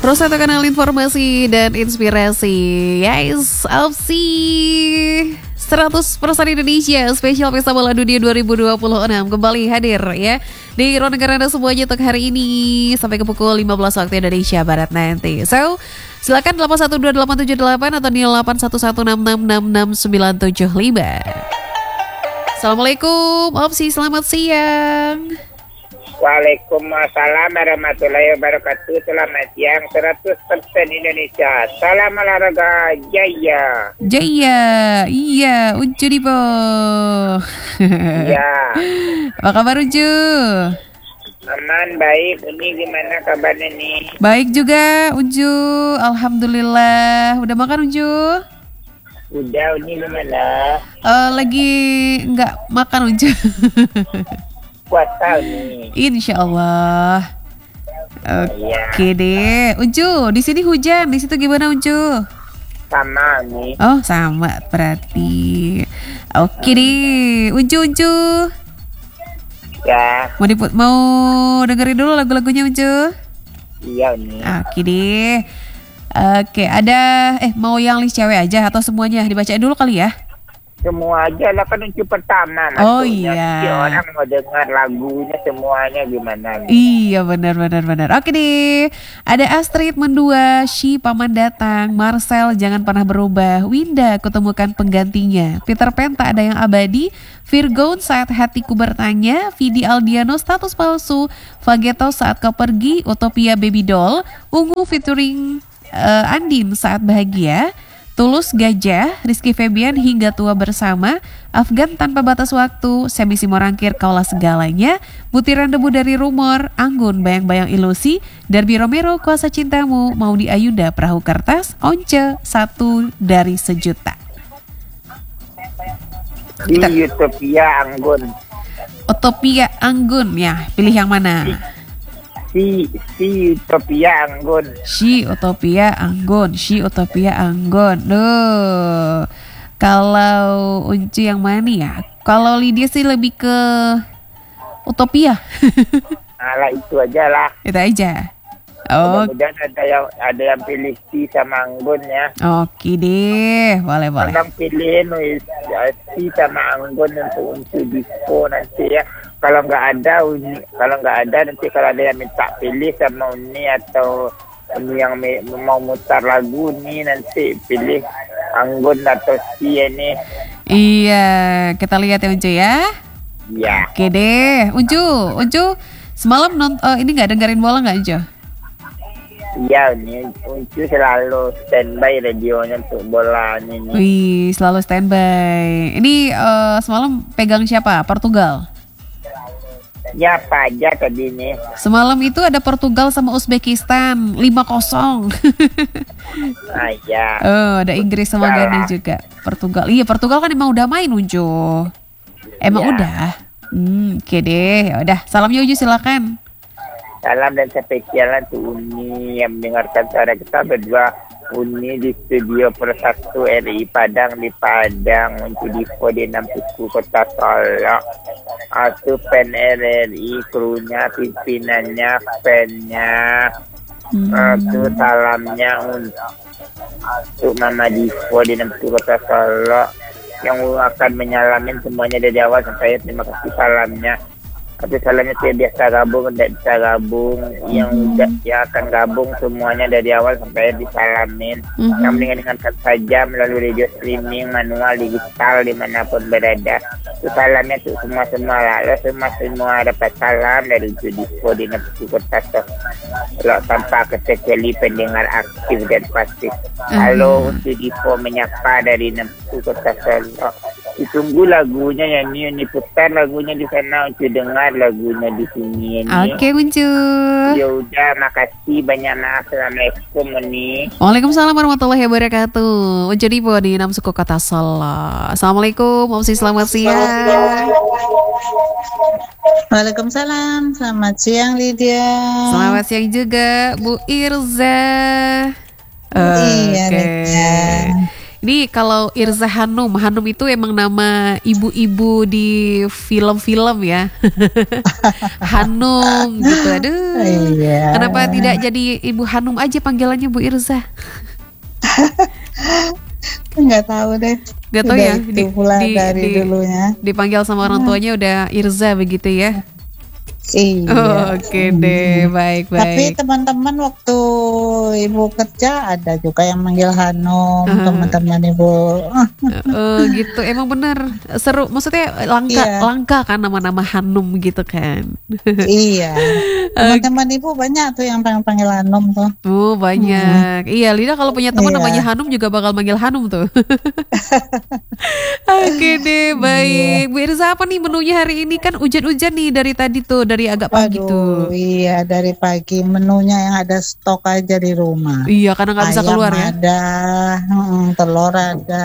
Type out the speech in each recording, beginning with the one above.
satu kanal informasi dan inspirasi. Yes, opsi 100% Indonesia spesial Pesta Bola Dunia 2026 kembali hadir ya di ruang negara Anda semuanya untuk hari ini sampai ke pukul 15 waktu Indonesia Barat nanti. So, silakan 812878 atau 0811666695. Assalamualaikum, Opsi, selamat siang. Waalaikumsalam warahmatullahi wabarakatuh. Selamat siang 100% Indonesia. Salam olahraga Jaya. Jaya, iya, Uncu Dipo. Ya. Apa kabar Uncu? Aman, baik. Ini gimana kabarnya nih? Baik juga Uncu, alhamdulillah. Udah makan Uncu? Udah, ini gimana? Lagi nggak makan Uncu. Puasa nih. Insya Allah. Oke deh, Uncu. Di sini hujan, di situ gimana Uncu? Sama nih. Oh sama berarti. Oke deh, Uncu. Ya. Mau dengerin dulu lagu-lagunya Uncu? Iya nih. Oke deh. Oke, ada mau yang list cewek aja atau semuanya dibacain dulu kali ya? Semua aja lah, kan Uncu pertama. Oh maksudnya. iya. Jadi orang mau dengar lagunya semuanya gimana nih? Iya benar. Oke deh. Ada Astrid mendua, Shi paman datang, Marcel jangan pernah berubah, Winda kutemukan penggantinya, Peter Pan tak ada yang abadi, Virgon saat hatiku bertanya, Vidi Aldiano status palsu, Vageto saat kau pergi, Utopia Baby Doll, Ungu featuring Andin saat bahagia, Tulus Gajah, Rizky Febian hingga tua bersama, Afgan tanpa batas waktu, Semi Simorangkir kaulah segalanya, Butiran debu dari rumor, Anggun bayang-bayang ilusi, Darby Romero kuasa cintamu, Maudi Ayunda perahu kertas, Once satu dari sejuta. Di Utopia Anggun. Utopia Anggun ya, pilih yang mana? Si Utopia Anggun. Si Utopia Anggun. Duh. Kalau Unci yang mana ya? Kalau Lydia sih lebih ke Utopia. Alah itu aja lah. Itu aja. Oh. Mudah-mudahan ada yang pilih si sama Anggun ya. Oke deh, boleh. Abang pilihin si sama Anggun untuk disco nanti ya. Kalau nggak ada nanti kalau ada yang minta pilih sama Uni atau Uni yang mau mutar lagu nih nanti pilih Anggun atau si ini. Iya, kita lihat ya Uncu ya. Iya. Oke deh, Uncu semalam ini nggak dengerin bola nggak Uncu? Iya, Uncu selalu standby radionya untuk bola ini. Wih, selalu standby. Ini semalam pegang siapa? Portugal. Ya apa aja tadi nih. Semalam itu ada Portugal sama Uzbekistan 5-0. Ah ya. Ada Inggris sama Ghana juga. Portugal. Iya, Portugal kan emang udah main Uncu. Emang udah. Oke deh. Ya udah, salamnya Uncu silakan. Salam dan spesial untuk Uni yang mendengarkan suara kita berdua. Uni di studio Persatu RI Padang di Padang, untuk di 6 suku Kota Solo. Atau pen RRI, krunya, pimpinannya, pennya. Atau salamnya untuk Mama Divo di 6 suku Kota Solo yang akan menyalamin semuanya dari awal sampai terima kasih salamnya. Tapi salamnya saya biasa gabung, tidak bisa gabung. Yang akan gabung semuanya dari awal sampai disalamin. Yang mendengarkan saja melalui radio streaming, manual, digital, dimanapun berada. Itu salamnya untuk semua lah. Lo semua dapat salam dari Judispo di Nepsi Kota Solo tanpa kecuali pendengar aktif dan pasif. Halo Judispo menyapa dari Nepsi Kota Solo. Ditunggu lagunya ya ini putar lagunya di sana untuk dengar lagunya di sini ini. Oke Uncu. Ya udah, makasih banyak. Assalamualaikum nih. Waalaikumsalam warahmatullahi wabarakatuh. Uncu Dipo di 6 suku Kota Solo. Assalamualaikum, Opsi selamat siang. Waalaikumsalam, selamat siang Lydia. Selamat siang juga Bu Irza. Iya Lydia. Ini kalau Irza Hanum, Hanum itu emang nama ibu-ibu di film-film ya. Hanum gitu, aduh. Iya. Kenapa tidak jadi Ibu Hanum aja panggilannya Bu Irza? Nggak tahu deh. Gak tau Udah ya, itu pula dari dulunya. dipanggil sama orang tuanya udah Irza begitu ya. Iya. Oh, oke deh, baik. Tapi teman-teman waktu ibu kerja ada juga yang manggil Hanum, teman-teman ibu. Gitu, emang bener seru. Maksudnya Iya. langka kan nama-nama Hanum gitu kan. Iya. Teman-teman ibu banyak tuh yang panggil Hanum tuh. Oh banyak. Iya, Lida kalau punya teman Iya. namanya Hanum juga bakal manggil Hanum tuh. Oke deh, baik. Bu Irza, apa nih menunya hari ini? Kan hujan-hujan nih dari tadi tuh, dari agak pagi tuh. Iya, dari pagi menunya yang ada stok aja di rumah. Iya, karena nggak bisa Ayam keluar ya. ada, telur ada,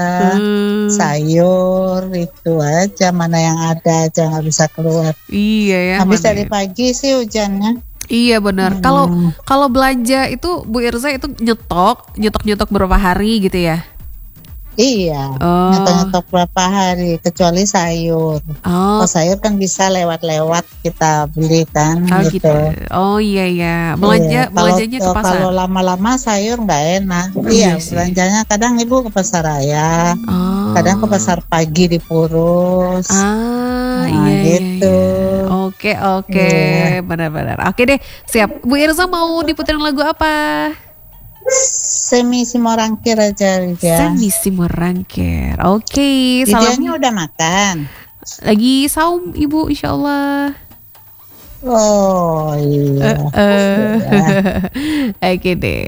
sayur itu aja, mana yang ada aja nggak bisa keluar. Iya ya. Habis mana dari ya? pagi sih hujannya. Iya benar. Kalau belanja itu Bu Irza itu nyetok berapa hari gitu ya? Iya, Oh. nyetok berapa hari, kecuali sayur. Oh, Kalau sayur kan bisa lewat-lewat kita beli kan gitu. gitu. Oh iya ya. Iya, Belanjanya ke pasar. Kalau lama-lama sayur nggak enak. Iya Iya, sih. belanjanya kadang ibu ke pasar raya, Oh. kadang ke pasar pagi di Purus. Ah, Nah, iya, gitu. iya. Oke, Iya. benar-benar. Oke deh, siap. Bu Irza mau diputerin lagu apa? Semi Simorangkir aja Lydia. Semi Simorangkir. Oke, Lydianya salam. udah makan. Lagi saum Ibu, insya Allah. Oh iya. Oke deh.